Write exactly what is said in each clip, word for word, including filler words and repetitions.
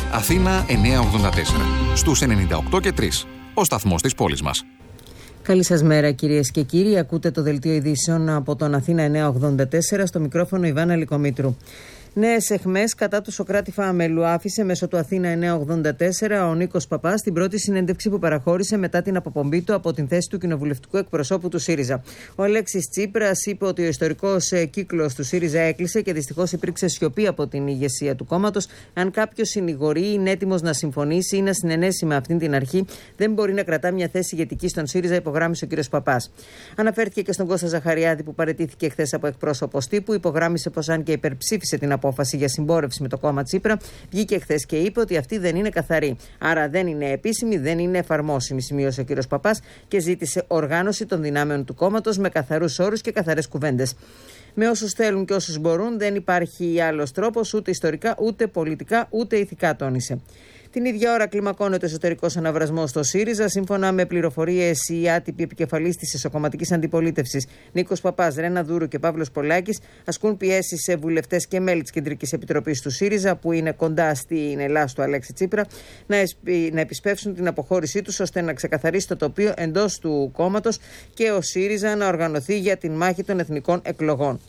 Αθήνα εννιακόσια ογδόντα τέσσερα. Στους ενενήντα οκτώ και τρία. Ο σταθμός της πόλης μας. Καλή σας μέρα κυρίες και κύριοι. Ακούτε το δελτίο ειδήσεων από τον Αθήνα εννιακόσια ογδόντα τέσσερα, στο μικρόφωνο Ιβάνα Λικομήτρου. Νέες αιχμές κατά του Σωκράτη Φαμελού άφησε μέσω του Αθήνα εννιακόσια ογδόντα τέσσερα ο Νίκος Παπάς στην πρώτη συνέντευξη που παραχώρησε μετά την αποπομπή του από την θέση του κοινοβουλευτικού εκπροσώπου του ΣΥΡΙΖΑ. Ο Αλέξης Τσίπρας είπε ότι ο ιστορικός κύκλος του ΣΥΡΙΖΑ έκλεισε και δυστυχώς υπήρξε σιωπή από την ηγεσία του κόμματος. Αν κάποιος συνηγορεί, είναι έτοιμος να συμφωνήσει ή να συνενέσει με αυτήν την αρχή, δεν μπορεί να κρατά μια θέση ηγετική στον ΣΥΡΙΖΑ, υπογράμμισε ο κ. Παπάς. Αναφέρθηκε και στον Κώστα Ζαχαριάδη που παραιτήθηκε χθες από εκπρόσωπος τύπου, υπογράμμισε πως αν και υπερψήφισε την απόφαση για συμπόρευση με το κόμμα Τσίπρα, βγήκε χθες και είπε ότι αυτή δεν είναι καθαρή. Άρα δεν είναι επίσημη, δεν είναι εφαρμόσιμη, σημείωσε ο κ. Παπάς και ζήτησε οργάνωση των δυνάμεων του κόμματος με καθαρούς όρους και καθαρές κουβέντες. Με όσους θέλουν και όσους μπορούν, δεν υπάρχει άλλος τρόπος, ούτε ιστορικά, ούτε πολιτικά, ούτε ηθικά, τόνισε. Την ίδια ώρα κλιμακώνεται ο εσωτερικός αναβρασμός στο ΣΥΡΙΖΑ. Σύμφωνα με πληροφορίες, οι άτυποι επικεφαλής της εσωκομματικής αντιπολίτευσης Νίκος Παπάς, Ρένα Δούρου και Παύλος Πολάκης ασκούν πιέσεις σε βουλευτές και μέλη της Κεντρικής Επιτροπής του ΣΥΡΙΖΑ, που είναι κοντά στην Ελλάδα του Αλέξη Τσίπρα, να, εσπι, να επισπεύσουν την αποχώρησή τους ώστε να ξεκαθαρίσει το τοπίο εντός του κόμματος και ο ΣΥΡΙΖΑ να οργανωθεί για την μάχη των εθνικών εκλογών.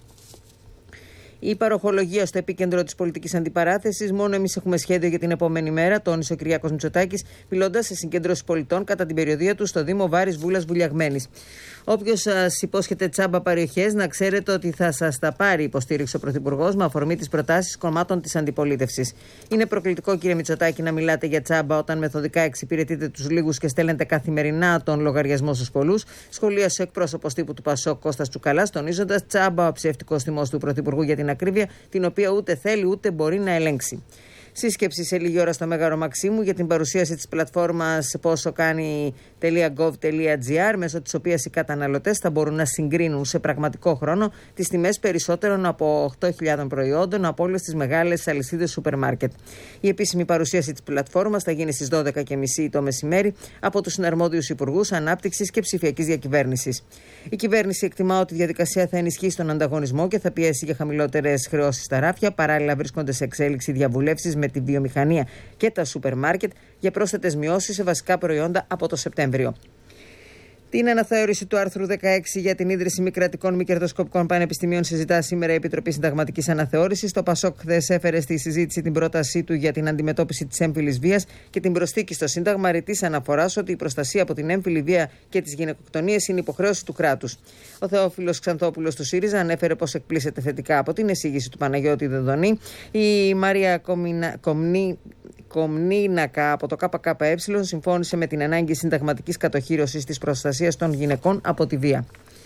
Η παροχολογία στο επίκεντρο της πολιτικής αντιπαράθεσης. Μόνο εμείς έχουμε σχέδιο για την επόμενη μέρα, τόνισε ο Κυριάκος Μητσοτάκης, μιλώντας σε συγκέντρωση πολιτών κατά την περιοδεία του στο Δήμο Βάρης Βούλας Βουλιαγμένης. Όποιος σας υπόσχεται τσάμπα περιοχές, να ξέρετε ότι θα σας τα πάρει, υποστήριξε ο Πρωθυπουργός με αφορμή τις προτάσεις κομμάτων της αντιπολίτευσης. Είναι προκλητικό, κύριε Μητσοτάκη, να μιλάτε για τσάμπα όταν μεθοδικά εξυπηρετείτε τους λίγους και στέλνετε καθημερινά τον λογαριασμό στους πολλούς, σχολίασε ο εκπρόσωπος τύπου του Πασόκ Κώστας Τσουκαλάς, τονίζοντας τσάμπα ο ψεύτικος θυμός του Πρωθυπουργού για την ακρίβεια, την οποία ούτε θέλει ούτε μπορεί να ελέγξει. Σύσκεψη σε λίγη ώρα στο Μέγαρο Μαξίμου για την παρουσίαση της πλατφόρμας πόσο κάνει τελεία γκοβ τελεία τζι άρ, μέσω της οποίας οι καταναλωτές θα μπορούν να συγκρίνουν σε πραγματικό χρόνο τις τιμές περισσότερων από οκτώ χιλιάδες προϊόντων από όλες τις μεγάλες αλυσίδες σούπερ μάρκετ. Η επίσημη παρουσίαση της πλατφόρμας θα γίνει στις δώδεκα και μισή το μεσημέρι από τους συναρμόδιους υπουργούς Ανάπτυξης και Ψηφιακής Διακυβέρνησης. Η κυβέρνηση εκτιμά ότι η διαδικασία θα ενισχύσει τον ανταγωνισμό και θα πιέσει για χαμηλότερες χρεώσεις στα ράφια. Παράλληλα, βρίσκονται σε εξέλιξη διαβουλεύσεις με τη βιομηχανία και τα σούπερ μάρκετ για πρόσθετες μειώσεις σε βασικά προϊόντα από το Σεπτέμβριο. Την αναθεώρηση του άρθρου δεκαέξι για την ίδρυση μη κρατικών μη κερδοσκοπικών πανεπιστημίων συζητά σήμερα η Επιτροπή Συνταγματικής Αναθεώρησης. Το Πασόκ χθες έφερε στη συζήτηση την πρότασή του για την αντιμετώπιση της έμφυλης βίας και την προσθήκη στο Σύνταγμα ρητής αναφοράς ότι η προστασία από την έμφυλη βία και τις γυναικοκτονίες είναι υποχρέωση του κράτους. Ο Θεόφιλος Ξανθόπουλος του ΣΥΡΙΖΑ ανέφερε πως εκπλήσεται θετικά από την εισήγηση του Παναγιώτη Δεδονή. Η Μαρία Κομινα... Κομνή... Κομνίνακα από το ΚΚΕ συμφώνησε με την ανάγκη συνταγματικής κατοχύρωσης της προστασίας των γυναικών από τη βία.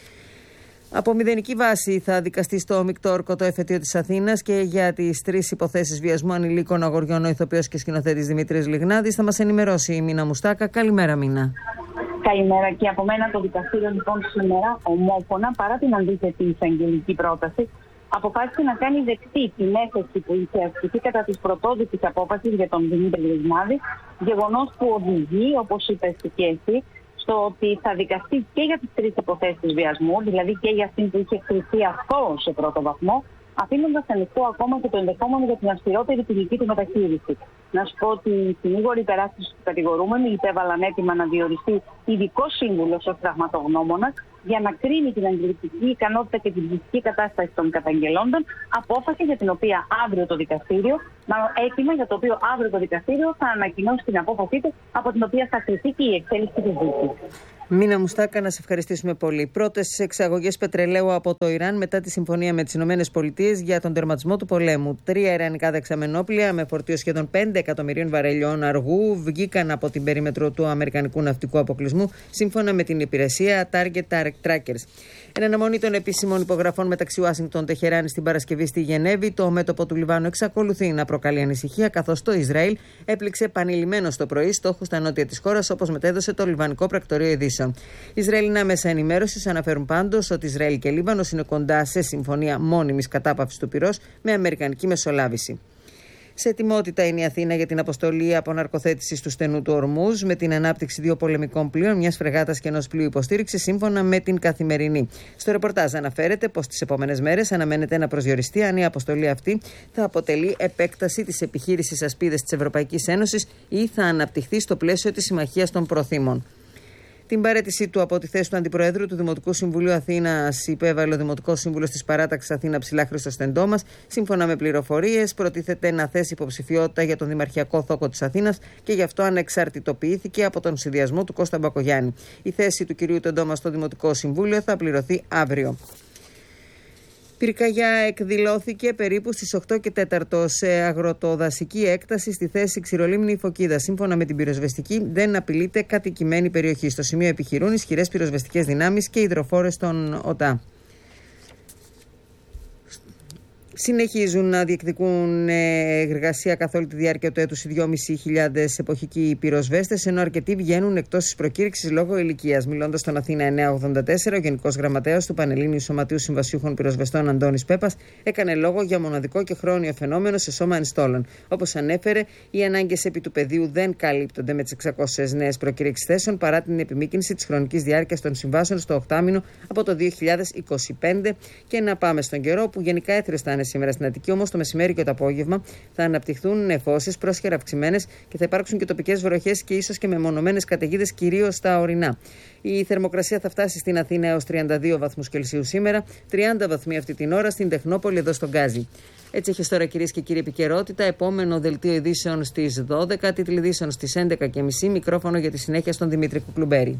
Από μηδενική βάση θα δικαστεί στο Μεικτό Όρκο το εφετείο της Αθήνας και για τις τρεις υποθέσεις βιασμού ανηλίκων αγοριών ο ηθοποιός και σκηνοθέτης Δημήτρης Λιγνάδης. Θα μας ενημερώσει η Μίνα Μουστάκα. Καλημέρα, Μίνα. Καλημέρα και από μένα. Το δικαστήριο λοιπόν σήμερα ομόφωνα, παρά την αντίθετη εισαγγελική πρόταση, αποφάσισε να κάνει δεκτή την έφεση που είχε ασκηθεί κατά της πρωτόδικης απόφασης για τον Δημήτρη Λιγνάδη, γεγονός που οδηγεί, όπως είπες και εσύ, στο ότι θα δικαστεί και για τις τρεις υποθέσεις βιασμού, δηλαδή και για αυτήν που είχε χρηστεί αυτό σε πρώτο βαθμό, αφήνοντας ανοιχτό ακόμα και το ενδεχόμενο για την αυστηρότερη ποινική του μεταχείριση. Να σου πω ότι οι συνήγοροι υπεράσπισης του κατηγορούμενου υπέβαλαν έτοιμα να διοριστεί ειδικό σύμβουλο ως πραγματογνώμονας για να κρίνει την αντιληπτική ικανότητα και την ψυχική κατάσταση των καταγγελόντων, απόφαση για την οποία αύριο το δικαστήριο, μάλλον έτοιμα για το οποίο αύριο το δικαστήριο θα ανακοινώσει την απόφασή του, από την οποία θα κριθεί και η εξέλιξη της δίκης. Μίνα Μουστάκα, να σε ευχαριστήσουμε πολύ. Πρώτες εξαγωγές πετρελαίου από το Ιράν μετά τη συμφωνία με τις ΗΠΑ για τον τερματισμό του πολέμου. Τρία ιρανικά δεξαμενόπλια με φορτίο σχεδόν πέντε εκατομμυρίων βαρελιών αργού βγήκαν από την περίμετρο του Αμερικανικού ναυτικού αποκλεισμού, σύμφωνα με την υπηρεσία Target Trackers. Εν αναμονή των επίσημων υπογραφών μεταξύ Ουάσιγκτον Τεχεράνη την Παρασκευή στη Γενέβη, το μέτωπο του Λιβάνου εξακολουθεί να προκαλεί ανησυχία, καθώς το Ισραήλ έπληξε επανειλημμένως το πρωί στόχους στα νότια της χώρας, όπως μετέδωσε το Λιβανικό Πρακτορείο Ειδήσεων. Ισραηλινά μέσα ενημέρωσης αναφέρουν πάντως ότι Ισραήλ και Λίβανος είναι κοντά σε συμφωνία μόνιμης κατάπαυσης του πυρός με αμερικανική μεσολάβηση. Σε ετοιμότητα είναι η Αθήνα για την αποστολή αποναρκοθέτησης του στενού του Ορμούζ με την ανάπτυξη δύο πολεμικών πλοίων, μιας φρεγάτας και ενός πλοίου υποστήριξης, σύμφωνα με την Καθημερινή. Στο ρεπορτάζ αναφέρεται πως τις επόμενες μέρες αναμένεται να προσδιοριστεί αν η αποστολή αυτή θα αποτελεί επέκταση της επιχείρησης Ασπίδες της Ευρωπαϊκής Ένωσης ή θα αναπτυχθεί στο πλαίσιο της Συμμαχίας των Προθήμων. Την παραίτησή του από τη θέση του Αντιπροέδρου του Δημοτικού Συμβουλίου Αθήνας υπέβαλε ο Δημοτικός Σύμβουλος της Παράταξης Αθήνα Ψηλά Χρήστος Τεντόμας. Σύμφωνα με πληροφορίες, προτίθεται να θέσει υποψηφιότητα για τον Δημαρχιακό Θόκο της Αθήνας και γι' αυτό ανεξαρτητοποιήθηκε από τον συνδυασμό του Κώστα Μπακογιάννη. Η θέση του κυρίου Τεντόμα στο Δημοτικό Συμβούλιο θα πληρωθεί αύριο. Πυρκαγιά εκδηλώθηκε περίπου στις οκτώ και τέσσερα σε αγροτοδασική έκταση στη θέση Ξηρολίμνη Φωκίδα. Σύμφωνα με την πυροσβεστική, δεν απειλείται κατοικημένη περιοχή. Στο σημείο επιχειρούν ισχυρές πυροσβεστικές δυνάμεις και υδροφόρες των ΟΤΑ. Συνεχίζουν να διεκδικούν εργασία καθ' όλη τη διάρκεια του έτους οι δυόμισι χιλιάδες εποχικοί πυροσβέστες, ενώ αρκετοί βγαίνουν εκτός της προκήρυξης λόγω ηλικίας. Μιλώντας στον Αθήνα εννιακόσια ογδόντα τέσσερα, ο Γενικός Γραμματέας του Πανελλήνιου Σωματείου Συμβασιούχων Πυροσβεστών Αντώνης Πέπας έκανε λόγο για μοναδικό και χρόνιο φαινόμενο σε σώμα ενστόλων. Όπως ανέφερε, οι ανάγκες επί του πεδίου δεν καλύπτονται με τις εξακόσιες νέες προκήρυξεις θέσεων παρά την επιμήκυνση της χρονικής διάρκειας των συμβάσεων στο οκτάμηνο από το δύο χιλιάδες είκοσι πέντε. Και να πάμε στον καιρό που γενικά έθριος θα είναι σήμερα στην Αττική, όμως το μεσημέρι και το απόγευμα θα αναπτυχθούν νεφώσεις πρόσχερα αυξημένες και θα υπάρξουν και τοπικές βροχές και ίσως και μεμονωμένες καταιγίδες, κυρίως στα ορεινά. Η θερμοκρασία θα φτάσει στην Αθήνα έως τριάντα δύο βαθμούς Κελσίου σήμερα, τριάντα βαθμοί αυτή την ώρα στην Τεχνόπολη εδώ στον Γκάζι. Έτσι έχεις τώρα, κυρίες και κύριοι, επικαιρότητα. Επόμενο δελτίο ειδήσεων στις δώδεκα, τίτλοι ειδήσεων στις έντεκα και μισή. Μικρόφωνο για τη συνέχεια στον Δημήτρη Κουκλουμπέρη.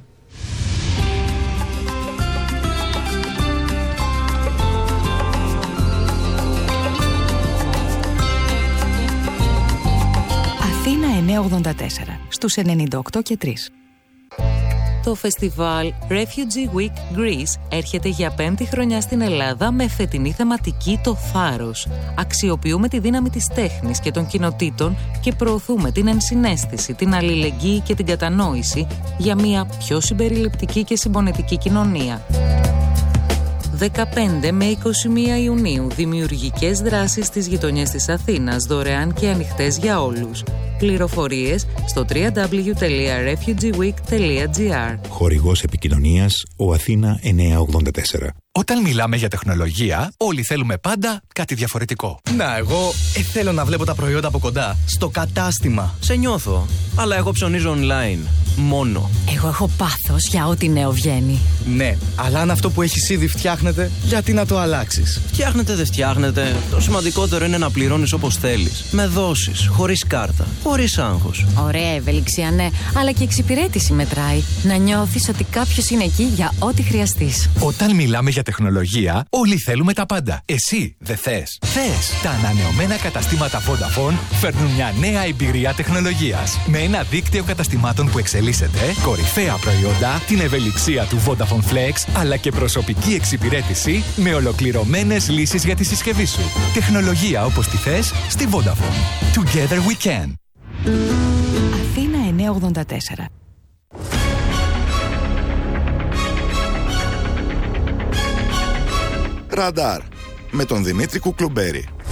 Αθήνα εννιακόσια ογδόντα τέσσερα, στους ενενήντα οκτώ και τρία. Το φεστιβάλ Refugee Week Greece έρχεται για πέμπτη χρονιά στην Ελλάδα με φετινή θεματική «Το θάρρος». Αξιοποιούμε τη δύναμη της τέχνης και των κοινοτήτων και προωθούμε την ενσυναίσθηση, την αλληλεγγύη και την κατανόηση για μια πιο συμπεριληπτική και συμπονετική κοινωνία. δεκαπέντε με είκοσι μία Ιουνίου, δημιουργικές δράσεις στις γειτονιές της Αθήνας, δωρεάν και ανοιχτές για όλους. Πληροφορίες στο double-u double-u double-u τελεία refugee week τελεία gr. Χορηγός επικοινωνίας, ο Αθήνα εννιακόσια ογδόντα τέσσερα. Όταν μιλάμε για τεχνολογία, όλοι θέλουμε πάντα κάτι διαφορετικό. Να, εγώ ε, θέλω να βλέπω τα προϊόντα από κοντά, στο κατάστημα. Σε νιώθω. Αλλά εγώ ψωνίζω online. Μόνο. Εγώ έχω πάθος για ό,τι νέο βγαίνει. Ναι, αλλά αν αυτό που έχεις ήδη φτιάχνεται, γιατί να το αλλάξεις? Φτιάχνετε, δεν φτιάχνετε. Το σημαντικότερο είναι να πληρώνεις όπως θέλεις. Με δόσεις, χωρίς κάρτα, χωρίς άγχος. Ωραία ευελιξία, ναι, αλλά και εξυπηρέτηση μετράει. Να νιώθεις ότι κάποιος είναι εκεί για ό,τι χρειαστείς. Όταν μιλάμε για τεχνολογία, όλοι θέλουμε τα πάντα. Εσύ δεν θες? Θες! Τα ανανεωμένα καταστήματα Vodafone φέρνουν μια νέα εμπειρία τεχνολογίας. Με ένα δίκτυο καταστημάτων που εξελίσσεται, κορυφαία προϊόντα, την ευελιξία του Vodafone Flex, αλλά και προσωπική εξυπηρέτηση με ολοκληρωμένες λύσεις για τη συσκευή σου. Τεχνολογία όπως τη θες στη Vodafone. Together we can. Αθήνα εννιακόσια ογδόντα τέσσερα. Ραντάρ με τον Δημήτρη Κουκλουμπέρη.